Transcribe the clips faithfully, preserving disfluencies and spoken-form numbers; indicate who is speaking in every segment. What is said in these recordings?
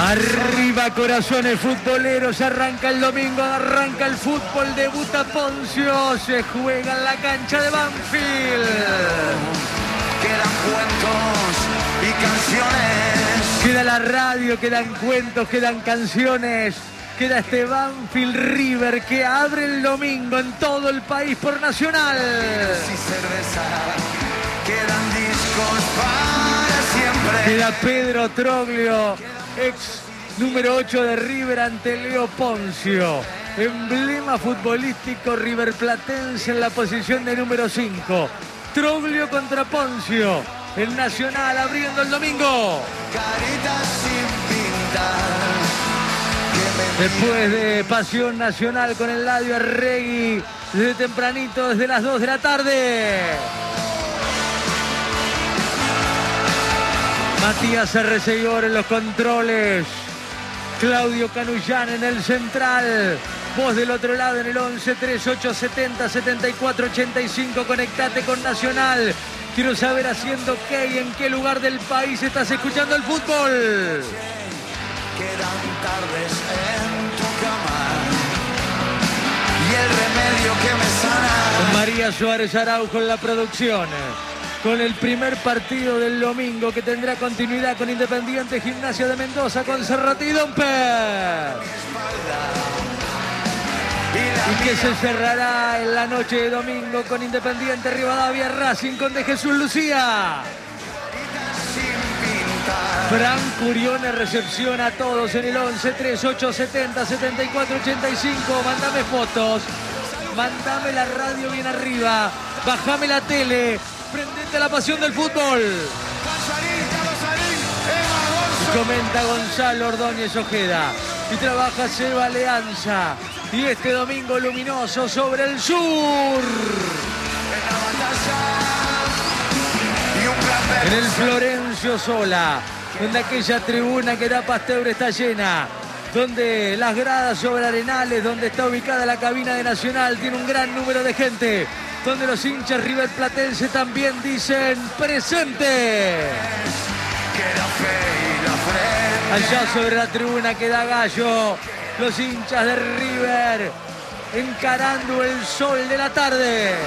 Speaker 1: Arriba corazones futboleros, arranca el domingo, arranca el fútbol, debuta Poncio, se juega en la cancha de Banfield.
Speaker 2: Quedan cuentos y canciones.
Speaker 1: Queda la radio, quedan cuentos, quedan canciones. Queda este Banfield River que abre el domingo en todo el país por Nacional.
Speaker 2: Y cerveza, quedan discos para siempre.
Speaker 1: Queda Pedro Troglio, ex número ocho de River ante Leo Poncio. Emblema futbolístico riverplatense en la posición de número cinco. Troglio contra Poncio. El Nacional abriendo el domingo.
Speaker 2: Caritas sin pintar.
Speaker 1: Después de Pasión Nacional con el Ladio Arregui, desde tempranito, desde las dos de la tarde. Matías Arrecegor en los controles. Claudio Canullán en el central. Vos del otro lado en el once treinta y ocho setenta setenta y cuatro ochenta y cinco. Conectate con Nacional. Quiero saber haciendo qué y en qué lugar del país estás escuchando el fútbol.
Speaker 2: Quedan tardes en tu cama y el remedio que me sana.
Speaker 1: Con María Suárez Araujo en la producción. Con el primer partido del domingo que tendrá continuidad con Independiente Gimnasia de Mendoza con Cerrati y Domper. Y que se cerrará en la noche de domingo con Independiente Rivadavia Racing con De Jesús Lucía. Fran Curione recepciona a todos en el once treinta y ocho setenta setenta y cuatro ochenta y cinco. Mándame fotos, mándame la radio bien arriba, bájame la tele, prendete a la pasión del fútbol. Y comenta Gonzalo Ordóñez Ojeda. Y trabaja Seba Leanza. Y este domingo luminoso sobre el sur. En el Florencio Sola, donde aquella tribuna que da Pasteur está llena, donde las gradas sobre Arenales, donde está ubicada la cabina de Nacional, tiene un gran número de gente, donde los hinchas riverplatenses también dicen presente. Allá sobre la tribuna queda Gallo, los hinchas de River encarando el sol de la tarde.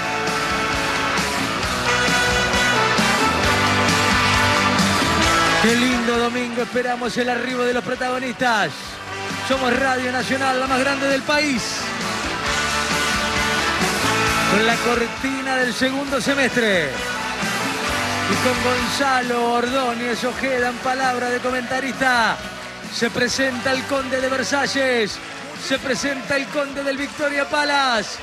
Speaker 1: Qué lindo domingo, esperamos el arribo de los protagonistas. Somos Radio Nacional, la más grande del país. Con la cortina del segundo semestre. Y con Gonzalo Ordóñez Ojeda en palabra de comentarista. Se presenta el Conde de Versalles. Se presenta el Conde del Victoria Palace.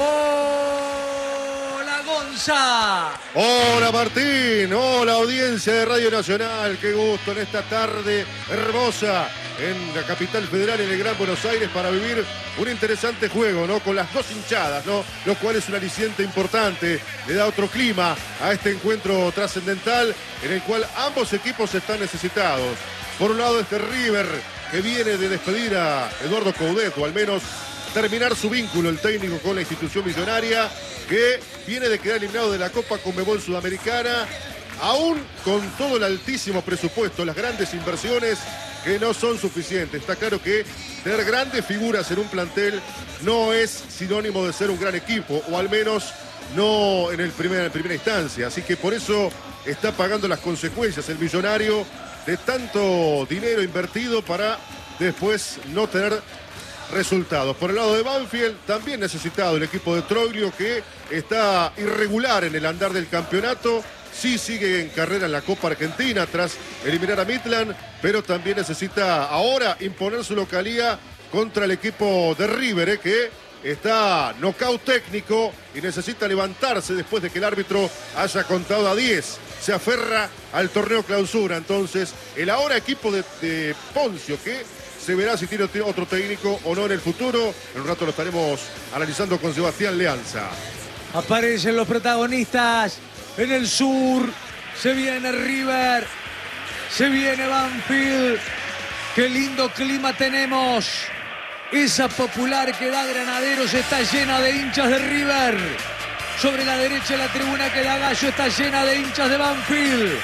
Speaker 1: ¡Hola, Gonza!
Speaker 3: Hola, Martín. Hola, audiencia de Radio Nacional. Qué gusto en esta tarde hermosa en la capital federal, en el Gran Buenos Aires, para vivir un interesante juego, ¿no? Con las dos hinchadas, ¿no? Lo cual es un aliciente importante. Le da otro clima a este encuentro trascendental en el cual ambos equipos están necesitados. Por un lado, este River, que viene de despedir a Eduardo Coudet, o al menos terminar su vínculo, el técnico, con la institución millonaria, que viene de quedar eliminado de la Copa Conmebol Sudamericana, aún con todo el altísimo presupuesto, las grandes inversiones que no son suficientes. Está claro que tener grandes figuras en un plantel no es sinónimo de ser un gran equipo, o al menos no en, el primer, en primera instancia. Así que por eso está pagando las consecuencias el millonario de tanto dinero invertido para después no tener resultados. Por el lado de Banfield, también necesitado el equipo de Troglio, que está irregular en el andar del campeonato. Sí sigue en carrera en la Copa Argentina tras eliminar a Midland, pero también necesita ahora imponer su localía contra el equipo de River, eh, que está nocaut técnico y necesita levantarse después de que el árbitro haya contado a diez. Se aferra al torneo clausura. Entonces, el ahora equipo de, de Poncio, que se verá si tiene otro técnico o no en el futuro. En un rato lo estaremos analizando con Sebastián Leanza.
Speaker 1: Aparecen los protagonistas en el sur. Se viene River. Se viene Banfield. Qué lindo clima tenemos. Esa popular que da Granaderos está llena de hinchas de River. Sobre la derecha de la tribuna que da Gallo está llena de hinchas de Banfield.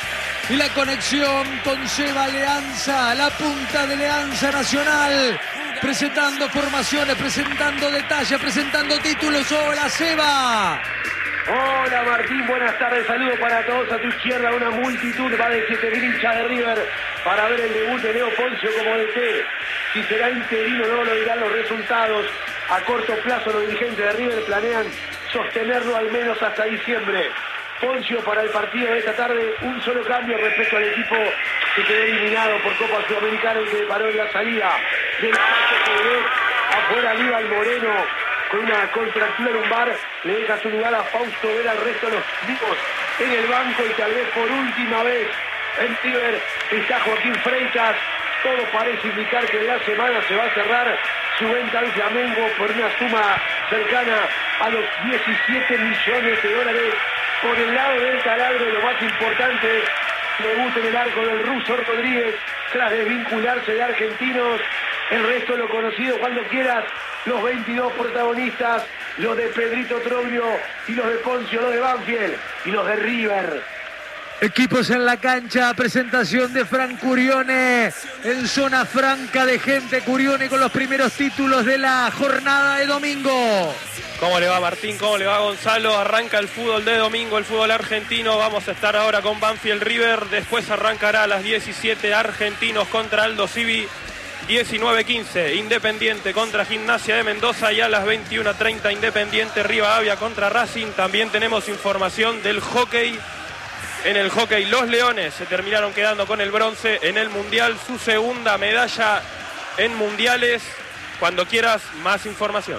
Speaker 1: Y la conexión con Seba Leanza, la punta de Leanza Nacional, presentando formaciones, presentando detalles, presentando títulos. Hola, Seba.
Speaker 4: Hola Martín, buenas tardes, saludos para todos. A tu izquierda una multitud, va de siete mil hinchas de River para ver el debut de Leo Poncio como D T. Si será interino no lo dirán los resultados. A corto plazo los dirigentes de River planean sostenerlo al menos hasta diciembre. Poncio para el partido de esta tarde, un solo cambio respecto al equipo que quedó eliminado por Copa Sudamericana y que paró en la salida del partido. Afuera Aníbal Moreno con una contractura lumbar, le deja su lugar a Fausto Vera, al resto de los tipos en el banco y tal vez por última vez en River está Joaquín Freitas. Todo parece indicar que en la semana se va a cerrar su venta al Flamengo por una suma cercana a los diecisiete millones de dólares. Por el lado del taladro, lo más importante, debut en el arco del ruso Rodríguez, tras desvincularse de Argentinos. El resto lo conocido cuando quieras, los veintidós protagonistas, los de Pedrito Troglio y los de Poncio, los de Banfield y los de River.
Speaker 1: Equipos en la cancha, presentación de Fran Curione en zona franca de gente. Curione con los primeros títulos de la jornada de domingo.
Speaker 5: ¿Cómo le va Martín? ¿Cómo le va Gonzalo? Arranca el fútbol de domingo, el fútbol argentino. Vamos a estar ahora con Banfield River. Después arrancará a las diecisiete Argentinos contra Aldo Civi. diecinueve quince Independiente contra Gimnasia de Mendoza. Y a las veintiuno treinta Independiente Rivadavia contra Racing. También tenemos información del hockey. En el hockey los Leones se terminaron quedando con el bronce en el Mundial. Su segunda medalla en Mundiales. Cuando quieras, más información.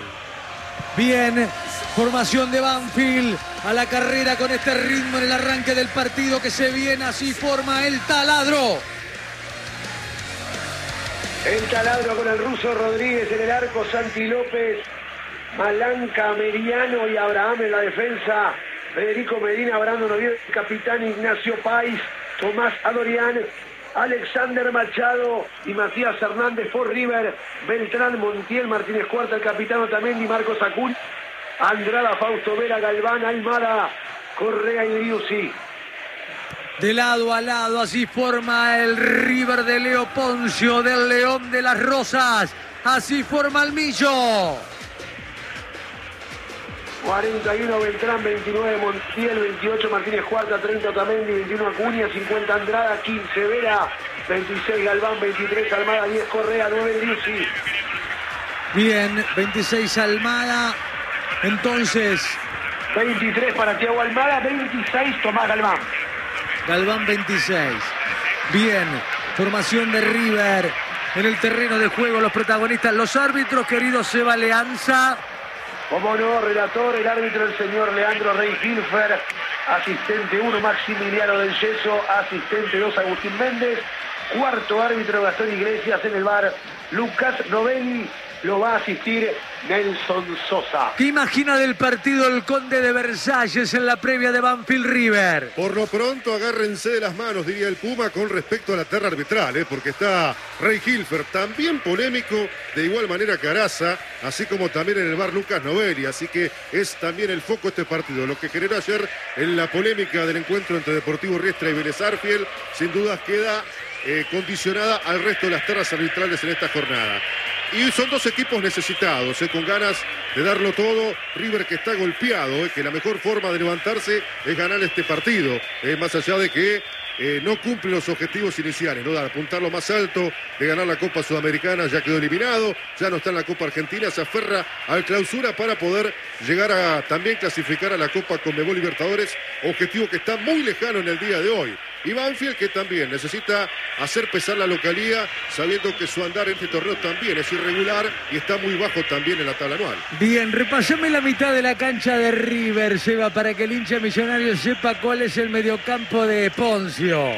Speaker 1: Bien, formación de Banfield a la carrera con este ritmo en el arranque del partido que se viene. Así forma el taladro.
Speaker 4: El taladro con el ruso Rodríguez en el arco, Santi López, Malanca, Meriano y Abraham en la defensa. Federico Medina, Brando Novier, capitán Ignacio Pais, Tomás Adorián, Alexander Machado y Matías Hernández por River, Beltrán, Montiel, Martínez Cuarta, el capitán Otamendi, Marcos Acul, Andrada, Fausto Vera, Galván, Almada, Correa y Driussi.
Speaker 1: De lado a lado, así forma el River de Leo Poncio, del León de las Rosas. Así forma el Millo.
Speaker 4: cuarenta y uno Beltrán, veintinueve Montiel, veintiocho Martínez Cuarta, treinta Otamendi, veintiuno Acuña, cincuenta Andrada, quince Vera, veintiséis Galván, veintitrés Almada, diez Correa, nueve Driussi.
Speaker 1: Bien, veintiséis Almada. Entonces,
Speaker 4: veintitrés para Thiago Almada, veintiséis Tomás Galván.
Speaker 1: Galván veintiséis. Bien, formación de River en el terreno de juego. Los protagonistas, los árbitros, querido Seba Leanza.
Speaker 4: Como no, relator, el árbitro, el señor Leandro Rey Hilfer. Asistente uno, Maximiliano del Yeso. Asistente dos, Agustín Méndez. Cuarto árbitro, Gastón Iglesias. En el bar, Lucas Novelli. Lo va a asistir Nelson Sosa.
Speaker 1: ¿Qué imagina del partido el Conde de Versalles en la previa de Banfield River?
Speaker 3: Por lo pronto, agárrense de las manos, diría el Puma, con respecto a la terna arbitral, ¿eh? Porque está Rey Hilfer, también polémico, de igual manera que Araza, así como también en el bar Lucas Novelli, así que es también el foco este partido. Lo que generó ayer en la polémica del encuentro entre Deportivo Riestra y Vélez Arfiel, sin dudas queda eh, condicionada al resto de las ternas arbitrales en esta jornada. Y son dos equipos necesitados, eh, con ganas de darlo todo. River que está golpeado, eh, que la mejor forma de levantarse es ganar este partido. Eh, más allá de que eh, no cumple los objetivos iniciales, ¿no? De apuntar lo más alto, de ganar la Copa Sudamericana, ya quedó eliminado, ya no está en la Copa Argentina, se aferra al clausura para poder llegar a también clasificar a la Copa Conmebol Libertadores, objetivo que está muy lejano en el día de hoy. Y Banfield que también necesita hacer pesar la localía, sabiendo que su andar en este torneo también es irregular y está muy bajo también en la tabla anual.
Speaker 1: Bien, repasame la mitad de la cancha de River, Seba, para que el hincha millonario sepa cuál es el mediocampo de Poncio.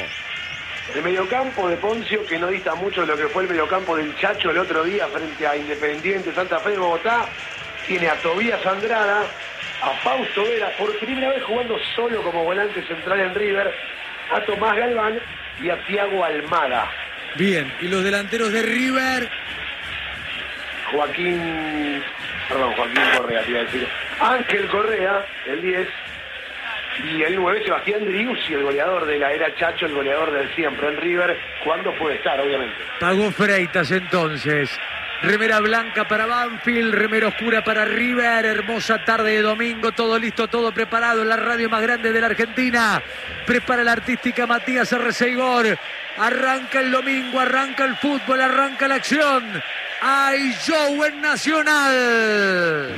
Speaker 4: El mediocampo de Poncio, que no dista mucho de lo que fue el mediocampo del Chacho el otro día frente a Independiente Santa Fe de Bogotá, tiene a Tobías Andrada, a Fausto Vera, por primera vez jugando solo como volante central en River, a Tomás Galván y a Thiago Almada.
Speaker 1: Bien, y los delanteros de River.
Speaker 4: Joaquín, perdón, Joaquín Correa, te iba a decir. Ángel Correa, el diez. Y el nueve, Sebastián Driussi, el goleador de la era Chacho, el goleador del siempre en River. ¿Cuándo puede estar, obviamente?
Speaker 1: Pagó Freitas entonces. Remera blanca para Banfield, remera oscura para River. Hermosa tarde de domingo, todo listo, todo preparado en la radio más grande de la Argentina. Prepara la artística Matías Arcegor. Arranca el domingo, arranca el fútbol, arranca la acción. ¡Hay show en Nacional!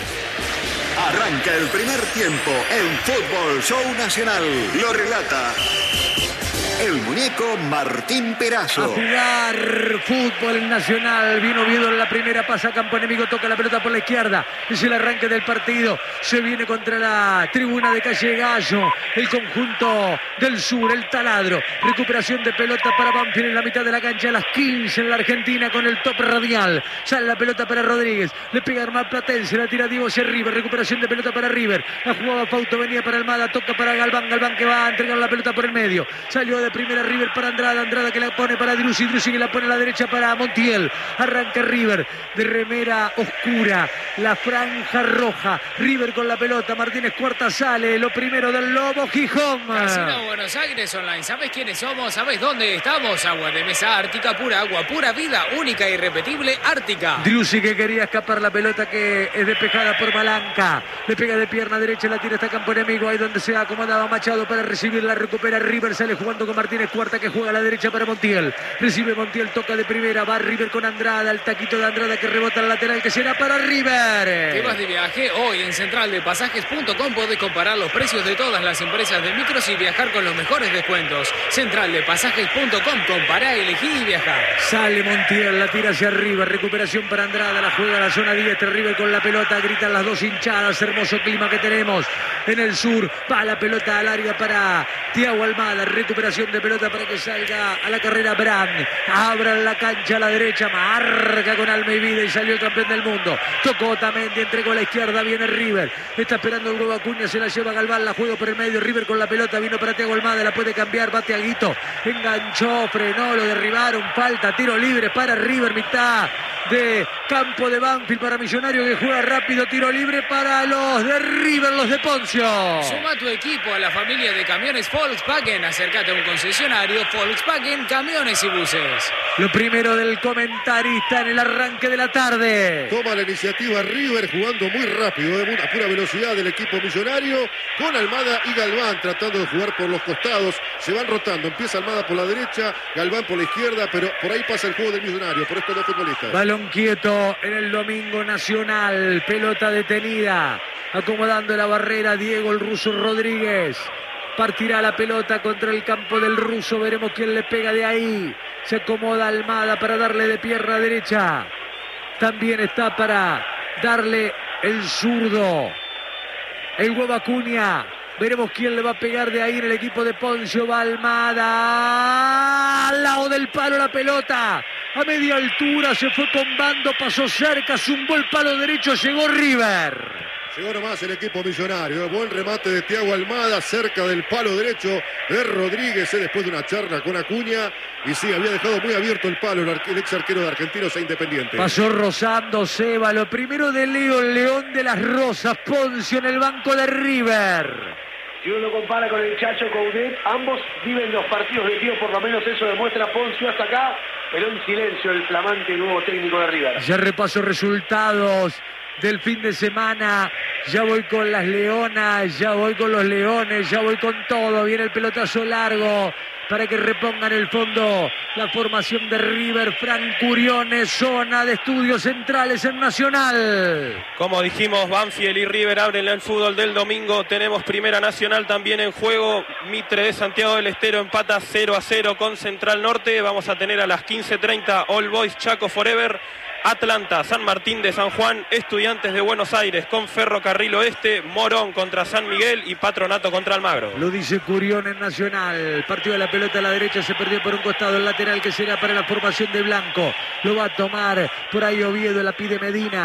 Speaker 6: Arranca el primer tiempo en Fútbol Show Nacional. Lo relata el muñeco Martín Perazo.
Speaker 1: A jugar fútbol en Nacional. Viene Oviedo en la primera, pasa a campo enemigo, toca la pelota por la izquierda. Es el arranque del partido. Se viene contra la tribuna de Calle Gallo. El conjunto del sur, el taladro. Recuperación de pelota para Banfield en la mitad de la cancha. A las quince en la Argentina con el tope radial. Sale la pelota para Rodríguez. Le pega Armar Platense. La tira Diego hacia River. Recuperación de pelota para River. La jugaba Fausto, venía para Almada. Toca para Galván. Galván que va a entregar la pelota por el medio. Salió de primera River para Andrada. Andrada que la pone para Driussi. Driussi que la pone a la derecha para Montiel. Arranca River de remera oscura. La franja roja. River con la pelota. Martínez Cuarta sale. Lo primero del Lobo Gijón.
Speaker 7: Casino Buenos Aires Online. ¿Sabes quiénes somos? ¿Sabes dónde estamos? Agua de mesa Ártica, pura agua, pura vida, única e irrepetible, Ártica.
Speaker 1: Driussi que quería escapar la pelota que es despejada por Malanca. Le pega de pierna derecha, la tira hasta campo enemigo. Ahí donde se acomodaba Machado para recibir. La recupera River. Sale jugando con Martínez Cuarta que juega a la derecha para Montiel. Recibe Montiel, toca de primera. Va River con Andrada. El taquito de Andrada que rebota al lateral que será para River.
Speaker 7: ¿Te vas de viaje? Hoy en central de pasajes punto com podés comparar los precios de todas las empresas de micros y viajar con los mejores descuentos. central de pasajes punto com. Compará, elegí y viajar.
Speaker 1: Sale Montiel, la tira hacia arriba. Recuperación para Andrada. La juega a la zona diez. River con la pelota. Gritan las dos hinchadas. Hermoso clima que tenemos en el sur. Va la pelota al área para Thiago Almada. Recuperación de pelota para que salga a la carrera Brand. Abran la cancha a la derecha. Marca con alma y vida y salió el campeón del mundo. Tocó Otamendi, entregó a la izquierda. Viene River. Está esperando el huevo Acuña. Se la lleva Galván. La juega por el medio. River con la pelota. Vino para Thiago Almada. La puede cambiar. Va Thiaguito. Enganchó. Frenó. Lo derribaron. Falta. Tiro libre para River. Mitad de campo de Banfield para Millonario que juega rápido. Tiro libre para los de River. Los de Poncio.
Speaker 7: Suma tu equipo a la familia de camiones Volkswagen. Acércate a un concesionario Volkswagen, camiones y buses.
Speaker 1: Lo primero del comentarista en el arranque de la tarde.
Speaker 3: Toma la iniciativa River jugando muy rápido, de a pura velocidad del equipo millonario, con Almada y Galván tratando de jugar por los costados. Se van rotando, empieza Almada por la derecha, Galván por la izquierda, pero por ahí pasa el juego del millonario, por estos dos futbolistas.
Speaker 1: Balón quieto en el domingo nacional, pelota detenida, acomodando la barrera Diego el Ruso Rodríguez. Partirá la pelota contra el campo del Ruso. Veremos quién le pega de ahí. Se acomoda Almada para darle de pierna derecha. También está para darle el zurdo. El huevo Acuña. Veremos quién le va a pegar de ahí en el equipo de Poncio. Va Almada. Al lado del palo la pelota. A media altura se fue con bando. Pasó cerca. Zumbó el palo derecho. Llegó River.
Speaker 3: Llegó nomás el equipo millonario. Buen remate de Thiago Almada cerca del palo derecho de Rodríguez. Eh, después de una charla con Acuña. Y sí, había dejado muy abierto el palo el, el ex arquero de Argentinos e Independiente.
Speaker 1: Pasó rozando Seba. Lo primero de Leo, León de las Rosas. Poncio en el banco de River.
Speaker 4: Si uno lo compara con el Chacho Coudet, ambos viven los partidos de tío, por lo menos eso demuestra Poncio hasta acá, pero en silencio el flamante nuevo técnico de River.
Speaker 1: Ya repaso resultados del fin de semana. Ya voy con las leonas, ya voy con los leones, ya voy con todo. Viene el pelotazo largo para que repongan el fondo la formación de River. Fran Curiones, zona de estudios centrales en Nacional.
Speaker 5: Como dijimos, Banfield y River abren el fútbol del domingo. Tenemos Primera Nacional también en juego. Mitre de Santiago del Estero empata cero a cero con Central Norte. Vamos a tener a las quince treinta All Boys Chaco Forever. Atlanta, San Martín de San Juan, Estudiantes de Buenos Aires con Ferrocarril Oeste, Morón contra San Miguel y Patronato contra Almagro.
Speaker 1: Lo dice Curión en Nacional. Partido de la pelota a la derecha, se perdió por un costado el lateral que será para la formación de Blanco. Lo va a tomar por ahí Oviedo, la pide Medina.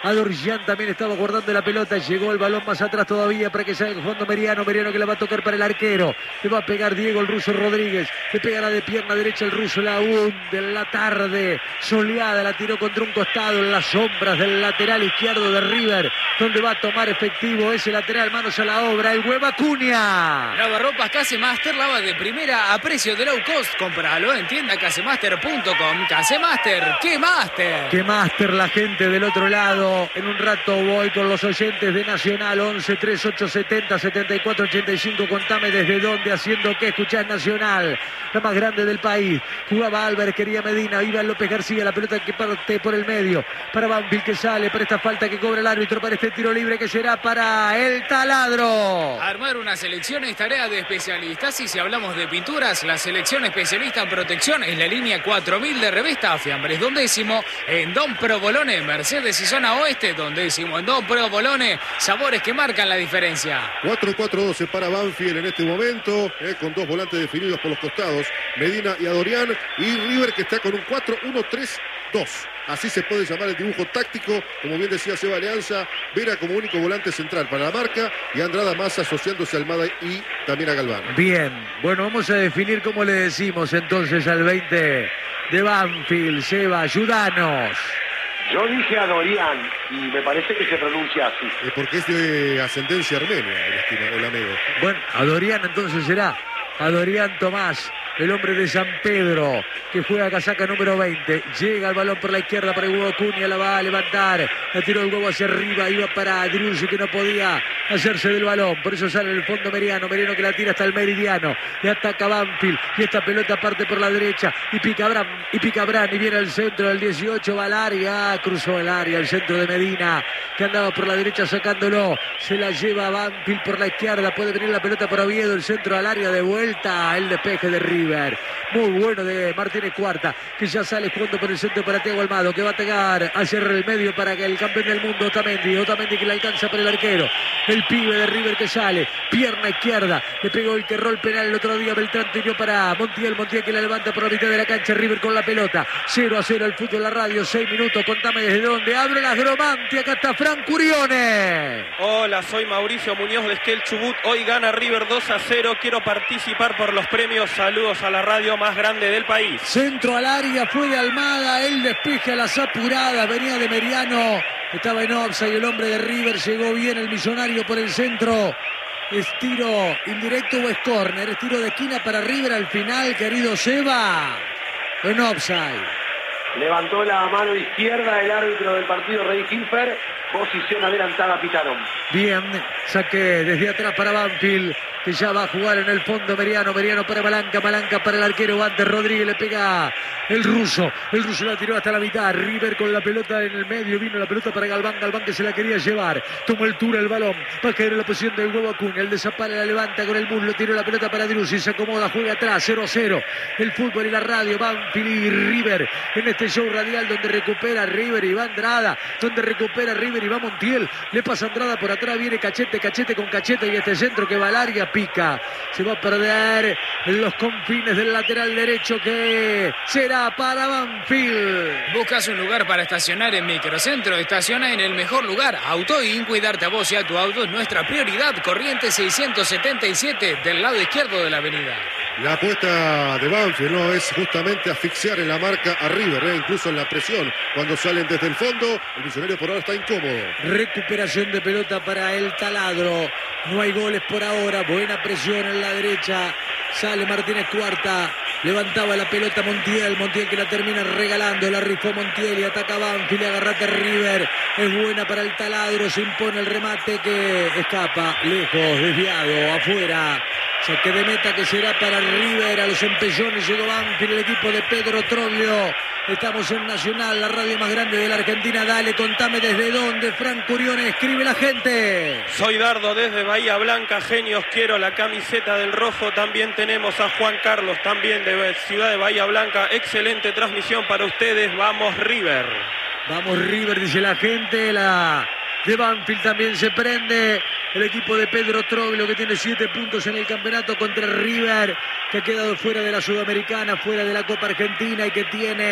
Speaker 1: Adorjan también estaba guardando la pelota. Llegó el balón más atrás todavía para que salga el fondo Meriano. Meriano que la va a tocar para el arquero. Le va a pegar Diego el ruso Rodríguez. Le pegará de pierna derecha el ruso. La hunde en la tarde soleada. La tiró contra un costado en las sombras del lateral izquierdo de River, donde va a tomar efectivo ese lateral. Manos a la obra. El Hueva Acuña.
Speaker 7: Lavarropas Casemaster, lava de primera a precio de low cost. Compralo en tienda casemaster punto com. Casemaster, ¿qué Master?
Speaker 1: ¡Qué Master! La gente del otro lado. En un rato voy con los oyentes de Nacional. Once treinta y ocho setenta setenta y cuatro ochenta y cinco. Contame desde dónde, haciendo qué. Escuchás Nacional, la más grande del país. Jugaba Álvarez, quería Medina. Iba López García, la pelota que parte por el medio. Para Banfield que sale, para esta falta que cobra el árbitro, para este tiro libre que será para el Taladro.
Speaker 7: Armar una selección es tarea de especialistas, y si hablamos de pinturas, la selección especialista en protección es la línea cuatro mil de Revesta Fiambres. Dondécimo en Don Provolone, Mercedes y zona oeste. Dondécimo en Don Provolone, sabores que marcan la diferencia.
Speaker 3: cuatro cuatro dos para Banfield en este momento, eh, con dos volantes definidos por los costados, Medina y Adorián, y River que está con un cuatro uno tres dos. Así se puede llamar el dibujo táctico, como bien decía Seba Alianza. Vera como único volante central para la marca, y Andrada más asociándose a Almada y también a Galván.
Speaker 1: Bien, bueno, vamos a definir cómo le decimos entonces al veinte de Banfield. Seba, ayúdanos.
Speaker 4: Yo dije a Dorian y me parece que se pronuncia así.
Speaker 3: Eh, porque es de ascendencia armenia el, estima, el amigo.
Speaker 1: Bueno, Adorián entonces será Adorián Tomás, el hombre de San Pedro, que juega casaca número veinte. Llega el balón por la izquierda para el Huevo Acuña, la va a levantar. La tiró el huevo hacia arriba, iba para Driussi, que no podía hacerse del balón. Por eso sale en el fondo Meriano. Meriano que la tira hasta el Meridiano. Y ataca Banfield. Y esta pelota parte por la derecha. Y pica Bran, y pica Bran. Y viene al centro del dieciocho, va al área. Cruzó el área, el centro de Medina, que andaba por la derecha sacándolo. Se la lleva Banfield por la izquierda. Puede venir la pelota para Oviedo. El centro al área de vuelta. El despeje de River. Muy bueno de Martínez Cuarta, que ya sale jugando por el centro para Thiago Almado, que va a pegar hacia el medio para que el campeón del mundo Otamendi. Otamendi que le alcanza para el arquero. El pibe de River que sale. Pierna izquierda. Le pegó el que erró el penal el otro día. Beltrán tiró para Montiel. Montiel que la levanta por la mitad de la cancha. River con la pelota. cero a cero el fútbol en la radio. seis minutos. Contame desde dónde. Abre las Gromanti. Acá está Fran Curione.
Speaker 5: Hola, soy Mauricio Muñoz de Esquel Chubut. Hoy gana River dos a cero. Quiero participar por los premios. Saludos a la radio más grande del país.
Speaker 1: Centro al área, fue de Almada, el despeje a las apuradas, venía de Meriano, estaba en offside, el hombre de River, llegó bien el millonario por el centro. ¿Es tiro indirecto o es córner? Es tiro de esquina para River al final, querido Seba. En offside.
Speaker 4: Levantó la mano izquierda el árbitro del partido, Rey Hilfer. Posición adelantada, pitaron.
Speaker 1: Bien, saque desde atrás para Banfield, que ya va a jugar en el fondo Meriano. Meriano para Malanca, Malanca para el arquero Guante Rodríguez, le pega el ruso. El ruso la tiró hasta la mitad. River con la pelota en el medio, vino la pelota para Galván. Galván que se la quería llevar. Tomó altura el balón. Va a caer en la posición del Huevo Acuña. El de Zapala la levanta con el muslo. Tiró la pelota para Driussi. Se acomoda, juega atrás. cero a cero. El fútbol y la radio. Banfield y River en este show radial donde recupera River y va Andrada. Donde recupera River y va Montiel. Le pasa Andrada por atrás. Viene Cachete, Cachete con Cachete. Y este centro que va al área, pica. Se va a perder en los confines del lateral derecho, que será para Banfield.
Speaker 7: ¿Buscas un lugar para estacionar en Microcentro? Estaciona en el mejor lugar. Autoin, cuidarte a vos y a tu auto es nuestra prioridad. Corrientes seiscientos setenta y siete, del lado izquierdo de la avenida.
Speaker 3: La apuesta de Banfield no es justamente asfixiar en la marca a River, ¿eh? Incluso en la presión. Cuando salen desde el fondo, el millonario por ahora está incómodo.
Speaker 1: Recuperación de pelota para el Taladro. No hay goles por ahora. Buena presión en la derecha. Sale Martínez Cuarta. Levantaba la pelota Montiel. Montiel que la termina regalando. La rifó Montiel y ataca Banfield. Agarrate River. Es buena para el Taladro. Se impone el remate que escapa. Lejos, desviado, afuera. Saque de meta que será para River. A los empellones llegó Banfield, el equipo de Pedro Troglio. Estamos en Nacional, la radio más grande de la Argentina. Dale, contame desde dónde. Fran Curione, escribe la gente.
Speaker 5: Soy Dardo desde Bahía Blanca. Genios, quiero la camiseta del rojo. También tenemos a Juan Carlos, también de Ciudad de Bahía Blanca. Excelente transmisión para ustedes. Vamos River.
Speaker 1: Vamos River, dice la gente. La de Banfield también se prende. El equipo de Pedro Troglio, que tiene siete puntos en el campeonato, contra River, que ha quedado fuera de la Sudamericana, fuera de la Copa Argentina y que tiene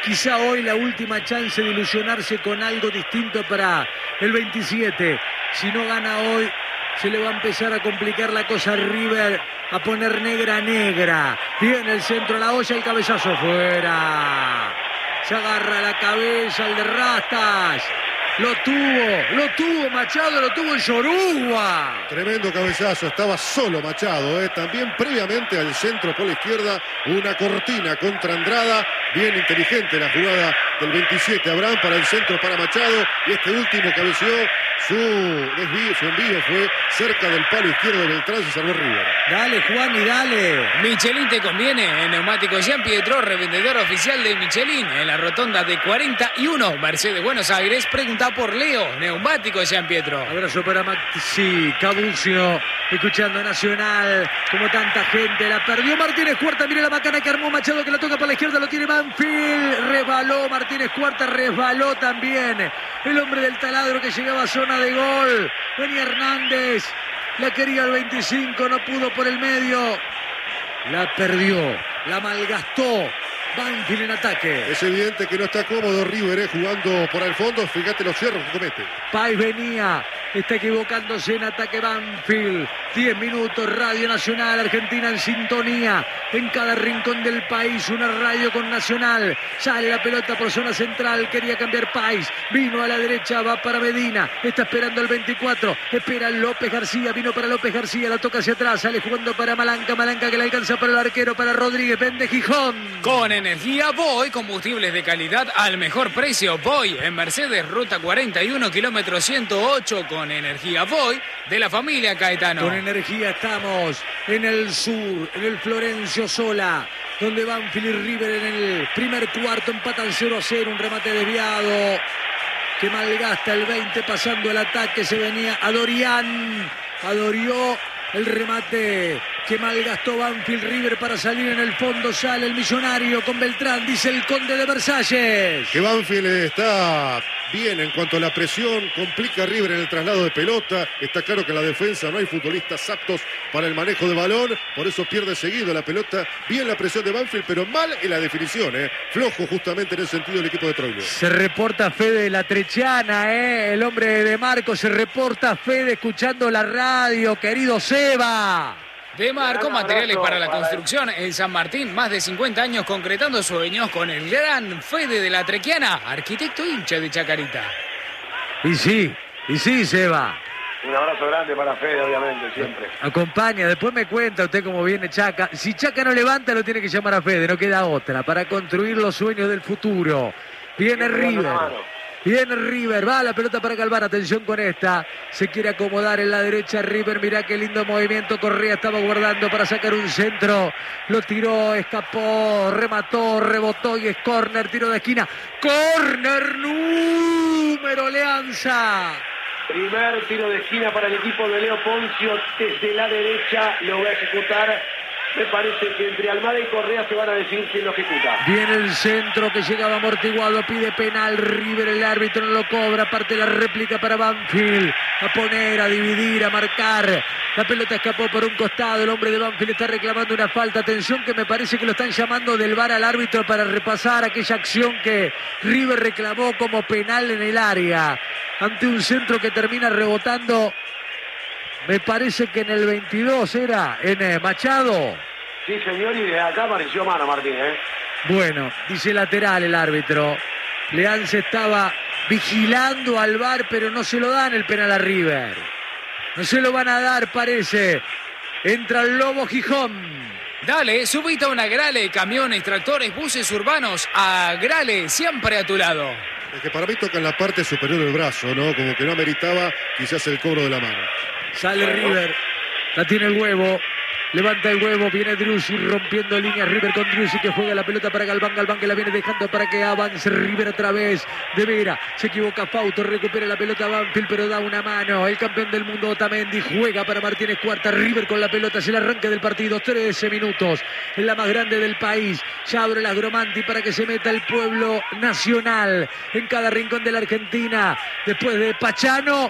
Speaker 1: quizá hoy la última chance de ilusionarse con algo distinto para el veintisiete. Si no gana hoy, se le va a empezar a complicar la cosa a River, a poner negra negra. Viene el centro, la olla, el cabezazo fuera. Se agarra la cabeza el de Rastas. Lo tuvo, lo tuvo Machado, lo tuvo el Yoruba.
Speaker 3: Tremendo cabezazo, estaba solo Machado. ¿eh? También previamente al centro por la izquierda, una cortina contra Andrada. Bien inteligente la jugada del veintisiete. Abraham para el centro para Machado. Y este último cabeció. Su desvío, su envío fue cerca del palo izquierdo de Beltrán, se salvó River.
Speaker 1: Dale, Juan, y dale.
Speaker 7: Michelin te conviene. En Neumáticos Jean Pietro, revendedor oficial de Michelin. En la rotonda de cuarenta y uno, Mercedes Buenos Aires. Pregunta por Leo. Neumáticos Jean Pietro.
Speaker 1: Abrazo para Maxi Cabucio, escuchando Nacional. Como tanta gente la perdió. Martínez Cuarta, mire la macana que armó Machado, que la toca por la izquierda, lo tiene Banfield. Resbaló Martínez Cuarta, resbaló también el hombre del taladro que llegaba a zona de gol. Venía Hernández, la quería el veinticinco, no pudo por el medio. La perdió, la malgastó Banfield en ataque.
Speaker 3: Es evidente que no está cómodo River eh, jugando por el fondo. Fíjate los cierros que comete.
Speaker 1: Pais venía, está equivocándose en ataque Banfield. diez minutos, Radio Nacional, Argentina en sintonía. En cada rincón del país, una radio con Nacional. Sale la pelota por zona central, quería cambiar Pais. Vino a la derecha, va para Medina. Está esperando el veinticuatro. Espera López García, vino para López García. La toca hacia atrás, sale jugando para Malanca. Malanca que le alcanza para el arquero, para Rodríguez. Vende Gijón.
Speaker 7: Con energía Voy, combustibles de calidad al mejor precio. Voy en Mercedes, ruta cuarenta y uno, kilómetro ciento ocho. Con energía Voy de la familia Caetano.
Speaker 1: Con energía estamos en el sur, en el Florencio Sola, donde Banfield y River en el primer cuarto empatan cero a cero. Un remate desviado que malgasta el veinte pasando el ataque. Se venía a Dorian. Adorió el remate que malgastó Banfield. River para salir en el fondo. Sale el millonario con Beltrán, dice el conde de Versalles.
Speaker 3: Que Banfield está bien en cuanto a la presión, complica a River en el traslado de pelota. Está claro que en la defensa no hay futbolistas aptos para el manejo de balón, por eso pierde seguido la pelota. Bien la presión de Banfield, pero mal en la definición, ¿eh? Flojo justamente en ese sentido el equipo de Troilo.
Speaker 1: Se reporta Fede la Trechiana, ¿eh? El hombre de Marco, se reporta Fede escuchando la radio, querido Seba.
Speaker 7: De Marco, materiales para la construcción en San Martín, más de cincuenta años concretando sueños con el gran Fede de la Trequiana, arquitecto hincha de Chacarita.
Speaker 1: Y sí, y sí, Seba.
Speaker 4: Un abrazo grande para Fede, obviamente, siempre.
Speaker 1: Acompaña, después me cuenta usted cómo viene Chaca. Si Chaca no levanta, lo tiene que llamar a Fede, no queda otra, para construir los sueños del futuro. Viene River. Viene River, va la pelota para Galván, atención con esta, se quiere acomodar en la derecha River, mirá qué lindo movimiento, Correa estaba guardando para sacar un centro, lo tiró, escapó, remató, rebotó y es córner, tiro de esquina, córner número Leanza.
Speaker 4: Primer tiro de esquina para el equipo de Leo Poncio, desde la derecha lo va a ejecutar. Me parece que entre Almada y Correa se van a decidir quién lo ejecuta.
Speaker 1: Viene el centro que llegaba amortiguado, pide penal River, el árbitro no lo cobra, parte la réplica para Banfield, a poner, a dividir, a marcar. La pelota escapó por un costado, el hombre de Banfield está reclamando una falta. Atención que me parece que lo están llamando del V A R al árbitro para repasar aquella acción que River reclamó como penal en el área. Ante un centro que termina rebotando. Me parece que en el veintidós era, en eh, Machado.
Speaker 4: Sí, señor, y desde acá apareció mano, Martín, ¿eh?
Speaker 1: Bueno, dice lateral el árbitro. Leanza estaba vigilando al V A R, pero no se lo dan el penal a River. No se lo van a dar, parece. Entra el Lobo Gijón.
Speaker 7: Dale, subite a una Grale, camiones, tractores, buses urbanos. A Grale, siempre a tu lado.
Speaker 3: Es que para mí toca en la parte superior del brazo, ¿no? Como que no ameritaba quizás el cobro de la mano.
Speaker 1: Sale River, la tiene el huevo, levanta el huevo, viene Driussi rompiendo líneas, River con Driussi que juega la pelota para Galván, Galván que la viene dejando para que avance River otra vez, de Vera, se equivoca Fausto, recupera la pelota Banfield pero da una mano, el campeón del mundo Otamendi juega para Martínez Cuarta, River con la pelota, es el arranque del partido, trece minutos, en la más grande del país, ya abre la Gromanti para que se meta el pueblo nacional, en cada rincón de la Argentina, después de Pachano,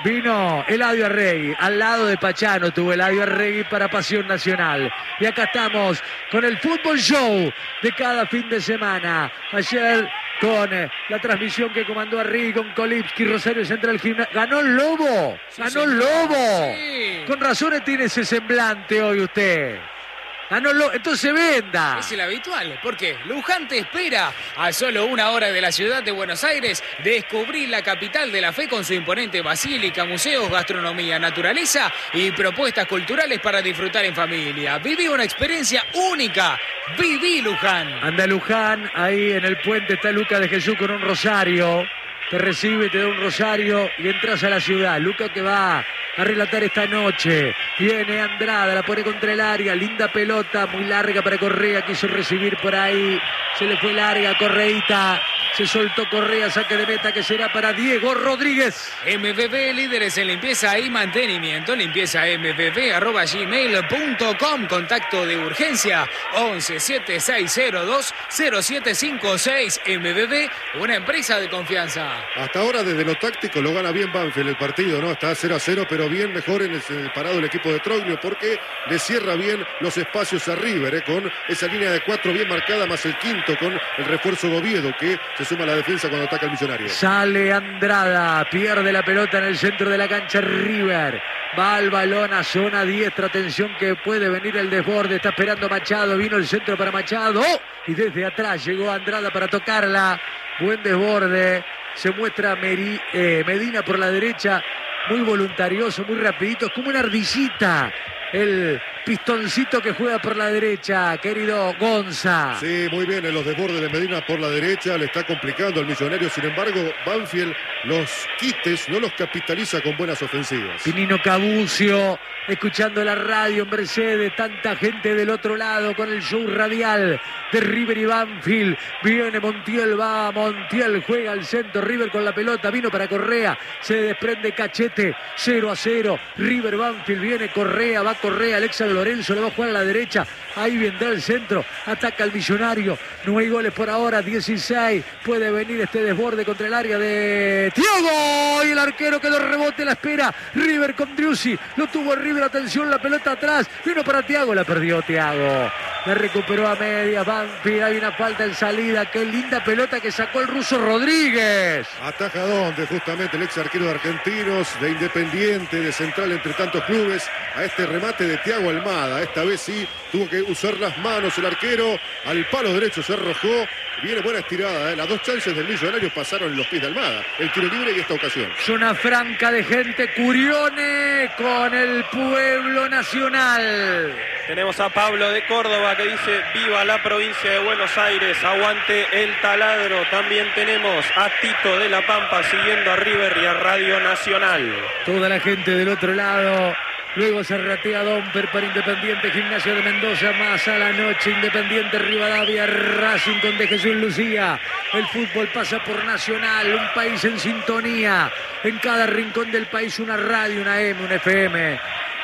Speaker 1: Vino Eladio Arregui, al lado de Pachano tuvo Eladio Arregui para Pasión Nacional. Y acá estamos con el Fútbol Show de cada fin de semana. Ayer con eh, la transmisión que comandó Arregui con Kolipski, Rosario Central Gimnasia. ¡Ganó el Lobo!
Speaker 7: Sí,
Speaker 1: ¡Ganó el
Speaker 7: señor.
Speaker 1: Lobo!
Speaker 7: Sí.
Speaker 1: Con razones tiene ese semblante hoy usted. Ganó el Lobo, entonces venda.
Speaker 7: Es el habitual, porque Luján te espera a solo una hora de la ciudad de Buenos Aires. Descubrí la capital de la fe con su imponente basílica, museos, gastronomía, naturaleza y propuestas culturales para disfrutar en familia. Viví una experiencia única. Viví Luján.
Speaker 1: Anda Luján, ahí en el puente está Lucas de Jesús con un rosario. Te recibe, te da un rosario y entras a la ciudad. Lucas que va a relatar esta noche. Viene Andrada, la pone contra el área. Linda pelota, muy larga para Correa. Quiso recibir por ahí. Se le fue larga, Correita. Se soltó Correa, saque de meta que será para Diego Rodríguez.
Speaker 7: M V V, líderes en limpieza y mantenimiento. Limpieza m v v arroba gmail punto com. Contacto de urgencia once siete seis cero dos cero siete cinco seis. M V V, una empresa de confianza.
Speaker 3: Hasta ahora, desde lo táctico, lo gana bien Banfield el partido, ¿no? Está cero a cero, pero bien mejor en el, en el parado el equipo de Troglio, porque le cierra bien los espacios a River, ¿eh? Con esa línea de cuatro bien marcada, más el quinto con el refuerzo de Oviedo, que se suma a la defensa cuando ataca el Millonario.
Speaker 1: Sale Andrada, pierde la pelota en el centro de la cancha River. Va al balón a zona diestra, atención que puede venir el desborde, está esperando Machado, vino el centro para Machado, y desde atrás llegó Andrada para tocarla, buen desborde. Se muestra Meri, eh, Medina por la derecha, muy voluntarioso, muy rapidito, es como una ardillita. El pistoncito que juega por la derecha, querido Gonza.
Speaker 3: Sí, muy bien, en los desbordes de Medina por la derecha, le está complicando al Millonario. Sin embargo, Banfield los quites no los capitaliza con buenas ofensivas.
Speaker 1: Pinino Cabucio, escuchando la radio en Mercedes, tanta gente del otro lado con el show radial de River y Banfield. Viene Montiel, va Montiel, juega al centro, River con la pelota, vino para Correa, se desprende Cachete, cero a cero, River Banfield, viene Correa, va Correa, Alexa Lorenzo le va a jugar a la derecha, ahí vendrá el centro, ataca al Millonario, no hay goles por ahora, dieciséis, puede venir este desborde contra el área de Thiago, y el arquero quedó rebote, la espera, River con Driussi, lo tuvo River, atención, la pelota atrás, vino para Thiago, la perdió Thiago, la recuperó a media, Banfield, hay una falta en salida, qué linda pelota que sacó el ruso Rodríguez.
Speaker 3: Ataja donde justamente el ex arquero de Argentinos, de Independiente, de Central entre tantos clubes, a este remate de Thiago Almada. Esta vez sí tuvo que usar las manos el arquero, al palo derecho se arrojó, viene buena estirada, ¿eh? Las dos chances del Millonario pasaron en los pies de Almada, el tiro libre y esta ocasión.
Speaker 1: Zona franca de gente, Curione con el pueblo nacional.
Speaker 5: Tenemos a Pablo de Córdoba que dice viva la provincia de Buenos Aires, aguante el taladro. También tenemos a Tito de la Pampa siguiendo a River y a Radio Nacional.
Speaker 1: Toda la gente del otro lado. Luego se ratea Domper para Independiente, Gimnasia de Mendoza, más a la noche, Independiente, Rivadavia, Racing con de Jesús Lucía. El fútbol pasa por Nacional, un país en sintonía. En cada rincón del país una radio, una eme, una efe eme,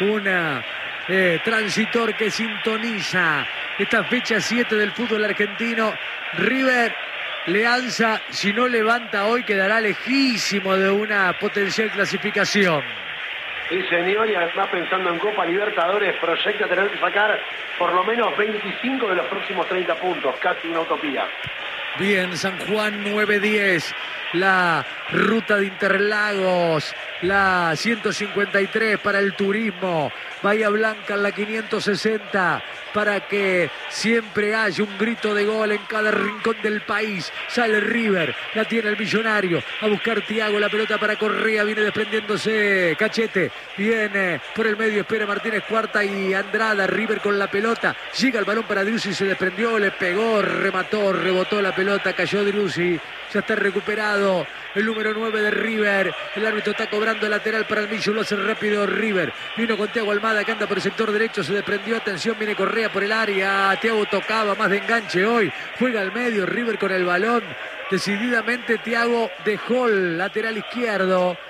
Speaker 1: una eh, transitor que sintoniza esta fecha siete del fútbol argentino. River le alza, si no levanta hoy quedará lejísimo de una potencial clasificación.
Speaker 4: Sí, señor, y además pensando en Copa Libertadores, proyecta tener que sacar por lo menos veinticinco de los próximos treinta puntos, casi una utopía.
Speaker 1: Bien, San Juan nueve diez, la ruta de Interlagos, la ciento cincuenta y tres para el turismo, Bahía Blanca en la quinientos sesenta, para que siempre haya un grito de gol en cada rincón del país. Sale River, la tiene el Millonario, a buscar Thiago, la pelota para Correa, viene desprendiéndose Cachete, viene por el medio, espera Martínez Cuarta y Andrada, River con la pelota, llega el balón para Driussi, se desprendió, le pegó, remató, rebotó la pelota, cayó Driussi, ya está recuperado el número nueve de River, el árbitro está cobrando el lateral para el Millo, lo hace rápido River, vino con Thiago Almada que anda por el sector derecho, se desprendió, atención, viene Correa por el área, Thiago tocaba, más de enganche hoy, juega al medio, River con el balón, decididamente Thiago dejó el lateral izquierdo,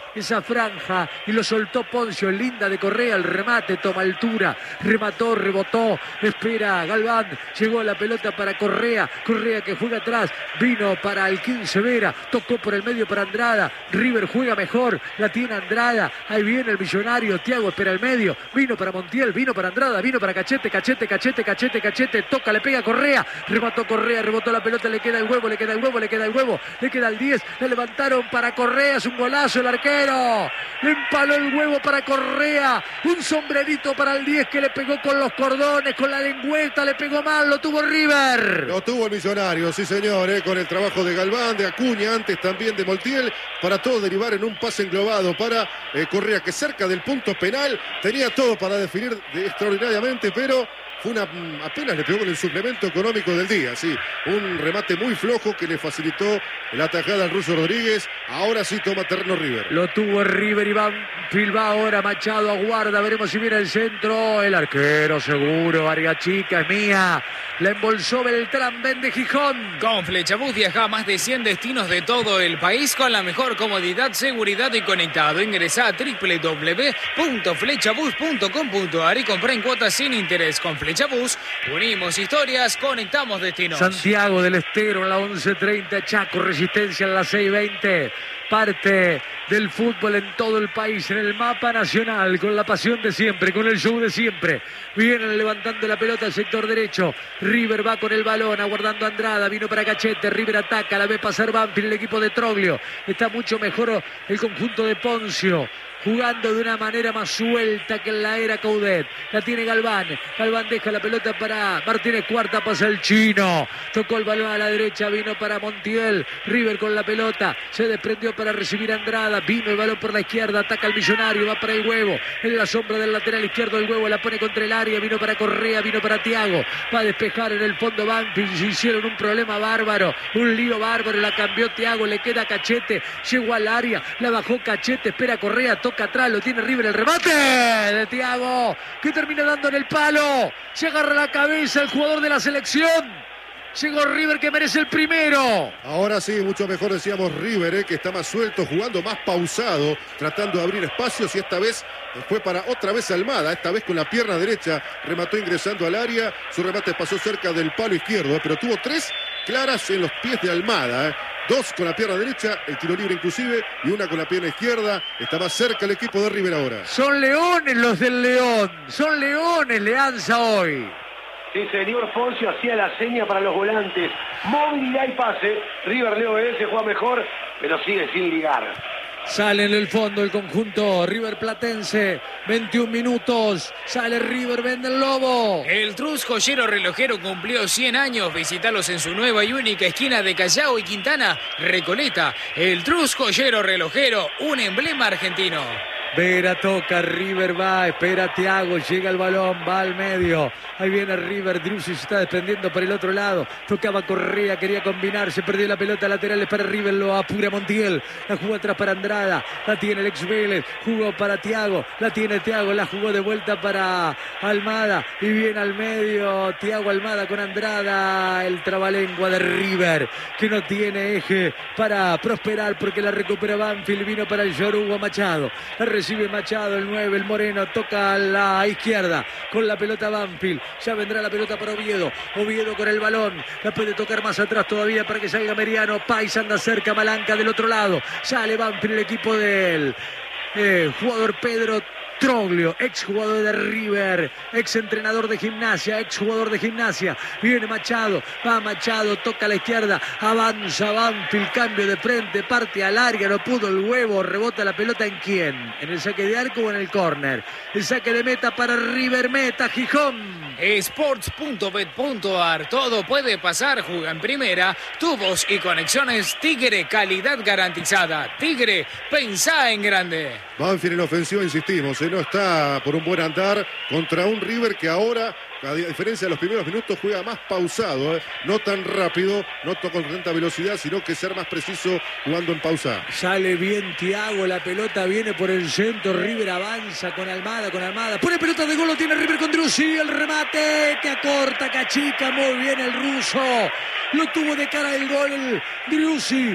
Speaker 1: esa franja y lo soltó Poncio. Linda de Correa, el remate, toma altura, remató, rebotó, espera Galván, llegó la pelota para Correa, Correa que juega atrás, vino para Alquín Severa, tocó por el medio para Andrada, River juega mejor, la tiene Andrada, ahí viene el millonario, Thiago espera el medio, vino para Montiel, vino para Andrada, vino para Cachete, Cachete, Cachete, Cachete, Cachete, toca, le pega Correa, remató Correa, rebotó la pelota, le queda el huevo, le queda el huevo, le queda el huevo, le queda el diez, le levantaron para Correa, es un golazo el arquero, le empaló el huevo para Correa, un sombrerito para el diez que le pegó con los cordones, con la lengüeta, le pegó mal, lo tuvo River.
Speaker 3: Lo tuvo el millonario, sí señor, eh, con el trabajo de Galván, de Acuña, antes también de Montiel, para todo derivar en un pase englobado para eh, Correa, que cerca del punto penal tenía todo para definir de, extraordinariamente, pero fue una, apenas le pegó con el suplemento económico del día, sí, un remate muy flojo que le facilitó la tajada al ruso Rodríguez. Ahora sí toma terreno River.
Speaker 1: Lo tuvo River, Iván Filba ahora, Machado aguarda, veremos si viene el centro, el arquero seguro, Argachica es mía, la embolsó Beltrán, vende Gijón.
Speaker 7: Con Flechabús viaja a más de cien destinos de todo el país con la mejor comodidad, seguridad y conectado. Ingresa a doble u doble u doble u punto flechabús punto com punto a r y compra en cuotas sin interés. Con Flechabús unimos historias, conectamos destinos.
Speaker 1: Santiago del Estero en la once treinta, Chaco, Resistencia en la seis veinte. Parte del fútbol en todo el país, en el mapa nacional, con la pasión de siempre, con el show de siempre. Vienen levantando la pelota al sector derecho. River va con el balón, aguardando a Andrada, vino para Cachete, River ataca, la ve pasar Banfield, el equipo de Troglio. Está mucho mejor el conjunto de Poncio, jugando de una manera más suelta que en la era Coudet. La tiene Galván. Galván deja la pelota para Martínez Cuarta, pasa el chino. Tocó el balón a la derecha, vino para Montiel. River con la pelota, se desprendió para recibir a Andrada. Vino el balón por la izquierda, ataca al millonario, va para el huevo. En la sombra del lateral izquierdo, el huevo la pone contra el área. Vino para Correa, vino para Thiago. Va a despejar en el fondo Banfield. Se hicieron un problema bárbaro, un lío bárbaro. La cambió Thiago, le queda Cachete. Llegó al área, la bajó Cachete, espera Correa, toca atrás, lo tiene River, el remate de Thiago, que termina dando en el palo, se agarra la cabeza el jugador de la selección. Llegó River, que merece el primero.
Speaker 3: Ahora sí, mucho mejor decíamos River, eh, que está más suelto, jugando más pausado, tratando de abrir espacios, y esta vez fue para otra vez Almada, esta vez con la pierna derecha, remató ingresando al área, su remate pasó cerca del palo izquierdo, eh, pero tuvo tres claras en los pies de Almada, eh. Dos con la pierna derecha, el tiro libre inclusive, y una con la pierna izquierda. Está más cerca el equipo de River ahora.
Speaker 1: Son leones los del León, son leones Leanza hoy.
Speaker 4: Sí, señor Poncio hacía la seña para los volantes. Movilidad y pase. River le obedece, juega mejor, pero sigue sin ligar.
Speaker 1: Sale en el fondo el conjunto River Platense. veintiún minutos. Sale River, vende el Lobo.
Speaker 7: El Trus Joyero Relojero cumplió cien años. Visítalos en su nueva y única esquina de Callao y Quintana, Recoleta. El Trus Joyero Relojero, un emblema argentino.
Speaker 1: Vera toca, River va, espera Thiago, llega el balón, va al medio. Ahí viene River, Drussi se está desprendiendo por el otro lado. Tocaba Correa, quería combinar, se perdió la pelota, laterales para River, lo apura Montiel. La jugó atrás para Andrada, la tiene el ex Vélez, jugó para Thiago, la tiene Thiago, la jugó de vuelta para Almada. Y viene al medio Thiago Almada con Andrada, el trabalengua de River, que no tiene eje para prosperar porque la recupera Banfield, vino para el Yoruba Machado. La recibe Machado, el nueve, el Moreno, toca a la izquierda con la pelota Banfield. Ya vendrá la pelota para Oviedo. Oviedo con el balón. La puede tocar más atrás todavía para que salga Meriano. Pais anda cerca, Malanca del otro lado. Sale Banfield, el equipo del eh, jugador Pedro Troglio, ex jugador de River, ex entrenador de Gimnasia, ex jugador de Gimnasia. Viene Machado, va Machado, toca a la izquierda, avanza Banfield, cambio de frente, parte al área, no pudo el huevo, rebota la pelota ¿en quién? ¿En el saque de arco o en el córner? El saque de meta para River, meta Gijón.
Speaker 7: Sports punto bet punto a r, todo puede pasar, juega en primera, tubos y conexiones Tigre, calidad garantizada. Tigre, pensá en grande.
Speaker 3: Banfield en ofensiva, insistimos, ¿eh? No está por un buen andar contra un River que ahora, a diferencia de los primeros minutos, juega más pausado, ¿eh? No tan rápido, no con tanta velocidad, sino que ser más preciso jugando en pausa.
Speaker 1: Sale bien Thiago, la pelota viene por el centro, River avanza con Almada, con Almada, pone pelota de gol, lo tiene River con Drussi, el remate que acorta, que achica muy bien el ruso, lo tuvo de cara el gol Drussi.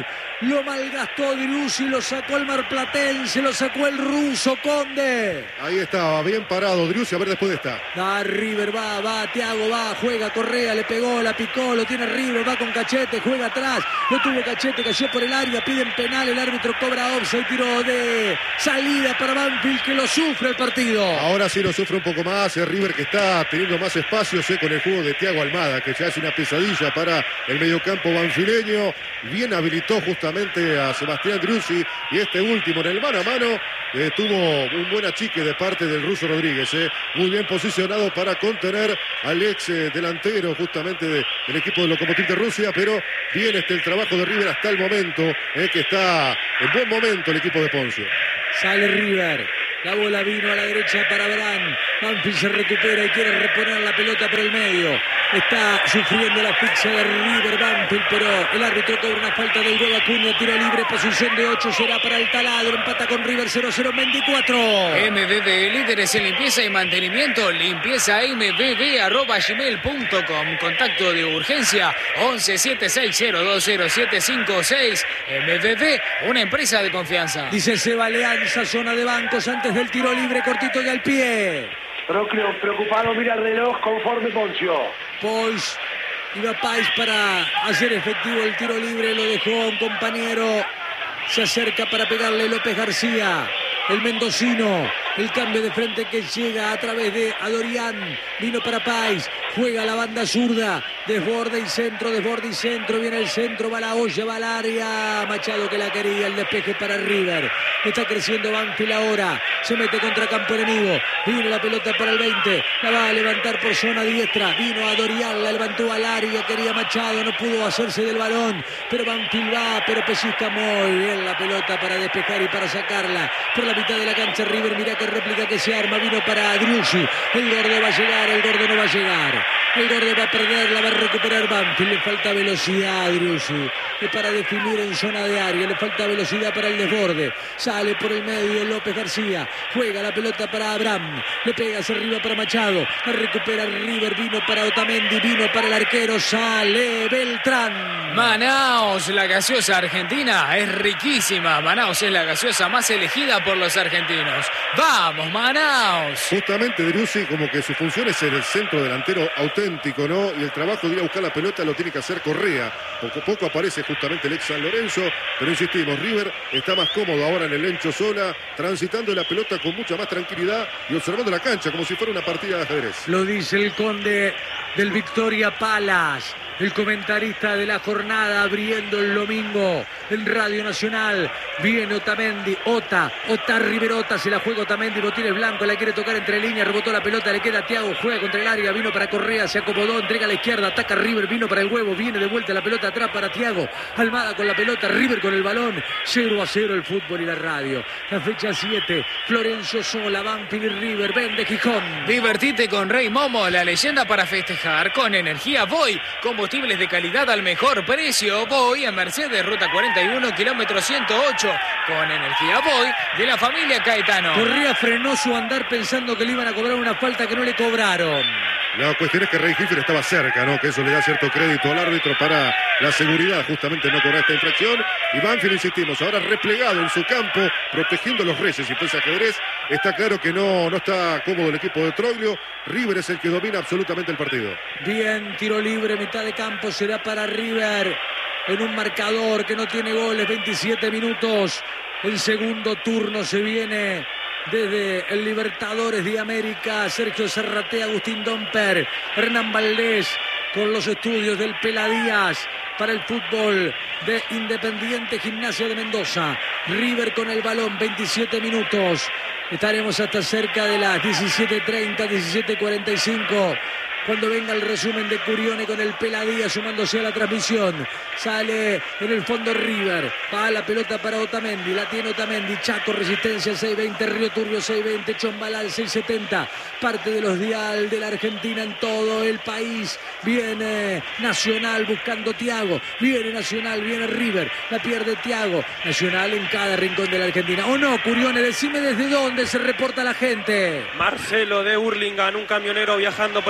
Speaker 1: Lo malgastó Driussi, lo sacó el marplatense, lo sacó el ruso Conde.
Speaker 3: Ahí estaba, bien parado Driussi, a ver después de esta.
Speaker 1: Va River, va, va, Thiago va, juega, Correa, le pegó, la picó, lo tiene River, va con Cachete, juega atrás, lo tuvo Cachete, cayó por el área, piden penal, el árbitro cobra offside, tiro de salida para Banfield que lo sufre el partido.
Speaker 3: Ahora sí lo sufre un poco más, el River que está teniendo más espacios eh, con el juego de Thiago Almada, que ya es una pesadilla para el mediocampo banfileño. Bien habilitó justamente a Sebastián Driussi y este último en el mano a mano eh, tuvo un buen achique de parte del ruso Rodríguez, eh, muy bien posicionado para contener al ex eh, delantero justamente de, del equipo de Lokomotiv de Rusia, pero bien este el trabajo de River hasta el momento, eh, que está en buen momento el equipo de Poncio.
Speaker 1: Sale River. La bola vino a la derecha para Brand. Banfield se recupera y quiere reponer la pelota por el medio. Está sufriendo la asfixia de River Banfield, pero el árbitro cobra una falta del Hugo Acuña. Tiro libre, posición de ocho será para el Taladro. Empata con River cero cero en veinticuatro.
Speaker 7: M V B, líderes en limpieza y mantenimiento. Limpieza m v b arroba gmail punto com. Contacto de urgencia once siete seis cero dos cero siete cinco seis. M V B, una empresa de confianza.
Speaker 1: Dice Seba Leanza, zona de bancos antes del tiro libre, cortito y al pie.
Speaker 4: Procleo, preocupado, mira el reloj conforme Poncio.
Speaker 1: Pois iba Pais para hacer efectivo el tiro libre, lo dejó a un compañero. Se acerca para pegarle López García, el mendocino. El cambio de frente que llega a través de Adorián. Vino para Pais. Juega la banda zurda. Desborde y centro, desborde y centro. Viene el centro, va la olla, va al área. Machado que la quería, el despeje para River. Está creciendo Banfield ahora. Se mete contra campo enemigo. Vino la pelota para el veinte. La va a levantar por zona diestra. Vino Adorián, la levantó al área. Quería Machado, no pudo hacerse del balón. Pero Banfield va, pero pellizca muy bien la pelota para despejar y para sacarla. Por la mitad de la cancha River, mira que réplica que se arma, vino para Driussi. El gordo va a llegar, el gordo no va a llegar. El gordo va a perder, la va a recuperar Banfield. Le falta velocidad a Driussi. Es para definir en zona de área. Le falta velocidad para el desborde. Sale por el medio López García. Juega la pelota para Abraham. Le pega hacia arriba para Machado. La recupera River. Vino para Otamendi. Vino para el arquero. Sale Beltrán.
Speaker 7: Manaos, la gaseosa argentina es riquísima. Manaos es la gaseosa más elegida por los argentinos. ¡Vamos, Manaos!
Speaker 3: Justamente Driussi como que su función es ser el centro delantero auténtico, ¿no? Y el trabajo de ir a buscar la pelota lo tiene que hacer Correa. Poco a poco aparece justamente el ex San Lorenzo, pero insistimos, River está más cómodo ahora en el Lencho Sola, transitando la pelota con mucha más tranquilidad y observando la cancha como si fuera una partida de ajedrez.
Speaker 1: Lo dice el conde del Victoria Palace, el comentarista de la jornada, abriendo el domingo en Radio Nacional. Viene Otamendi, Ota, Ota Riverota, se la juega Otamendi, Botines Blanco, la quiere tocar entre líneas, rebotó la pelota, le queda a Thiago, juega contra el área, vino para Correa, se acomodó, entrega a la izquierda, ataca River, vino para el huevo, viene de vuelta la pelota atrás para Thiago, Almada con la pelota, River con el balón, cero a cero el fútbol y la radio. La fecha siete, Florencio Sola, Banfield y River, vende Gijón.
Speaker 7: Divertite con Rey Momo, la leyenda para festejar, con energía Voy, combustibles de calidad al mejor precio. Voy en Mercedes, ruta cuarenta y uno, kilómetro ciento ocho, con energía Voy de la familia Caetano.
Speaker 1: Correa frenó su andar pensando que le iban a cobrar una falta que no le cobraron.
Speaker 3: La cuestión es que Rey Giffer estaba cerca, ¿no? Que eso le da cierto crédito al árbitro para la seguridad, justamente no cobrar esta infracción. Y Banfield, insistimos, ahora replegado en su campo, protegiendo los reces y pues ajedrez. Está claro que no, no está cómodo el equipo de Troglio. River es el que domina absolutamente el partido.
Speaker 1: Bien, tiro libre, mitad de campo, será para River. En un marcador que no tiene goles, veintisiete minutos. El segundo turno se viene desde el Libertadores de América. Sergio Serratea, Agustín Domper, Hernán Valdés con los estudios del Peladías para el fútbol de Independiente Gimnasia de Mendoza. River con el balón, veintisiete minutos. Estaremos hasta cerca de las diecisiete treinta, diecisiete cuarenta y cinco. Cuando venga el resumen de Curione con el Peladía sumándose a la transmisión. Sale en el fondo River. Va la pelota para Otamendi. La tiene Otamendi. Chaco, Resistencia seis veinte. Río Turbio seis veinte. Chombalal seis setenta. Parte de los dial de la Argentina en todo el país. Viene Nacional buscando Thiago. Viene Nacional, viene River. La pierde Thiago. Nacional en cada rincón de la Argentina. ¿O no, Curione? Decime desde dónde se reporta la gente.
Speaker 5: Marcelo de Hurlingham, un camionero viajando por el fin de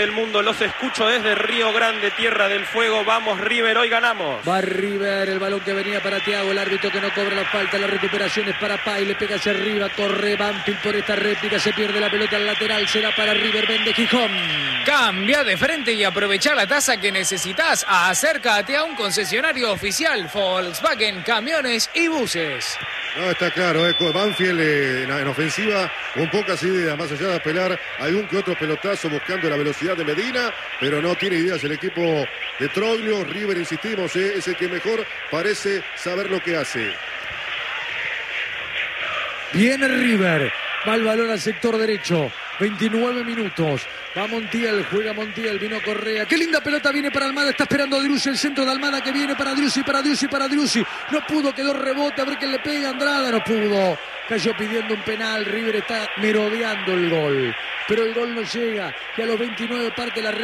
Speaker 5: del mundo. Los escucho desde Río Grande, Tierra del Fuego. Vamos River, hoy ganamos.
Speaker 1: Va River, el balón que venía para Thiago, el árbitro que no cobra la falta, la recuperación es para Pay, le pega hacia arriba, corre Banfield por esta réplica, se pierde la pelota al lateral, será para River, vende Gijón.
Speaker 7: Cambia de frente y aprovecha la tasa que necesitas. Acércate a un concesionario oficial Volkswagen, camiones y buses.
Speaker 3: No, está claro, eh, Banfield eh, en, en ofensiva con pocas ideas, más allá de apelar algún que otro pelotazo buscando la velocidad de Medina, pero no tiene ideas el equipo de Troglio. River, insistimos, eh, es el que mejor parece saber lo que hace.
Speaker 1: Viene River, va el balón al sector derecho, veintinueve minutos. Va Montiel, juega Montiel, vino Correa. Qué linda pelota viene para Almada, está esperando a Driussi, el centro de Almada que viene para Driussi, para Driussi, para Driussi. No pudo, quedó rebote, a ver quién le pega. Andrada no pudo. Cayó pidiendo un penal, River está merodeando el gol. Pero el gol no llega, que a los veintinueve parte la red.